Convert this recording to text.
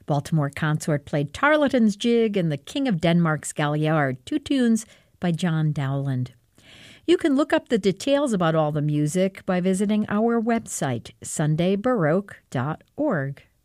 Baltimore Consort played Tarleton's Jig and the King of Denmark's Galliard, 2 tunes by John Dowland. You can look up the details about all the music by visiting our website, sundaybaroque.org.